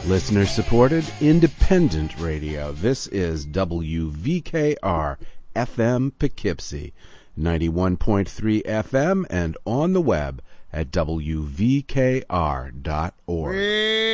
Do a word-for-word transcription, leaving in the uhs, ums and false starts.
Listener-supported, independent radio. This is W V K R F M Poughkeepsie, ninety-one point three F M, and on the web at W V K R dot org.